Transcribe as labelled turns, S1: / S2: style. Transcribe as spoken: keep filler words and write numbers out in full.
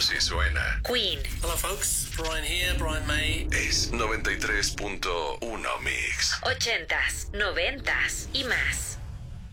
S1: Si suena.
S2: Queen.
S3: Hello folks, Brian here, Brian May.
S1: Es noventa y tres punto uno Mix.
S2: Ochentas, noventas y más.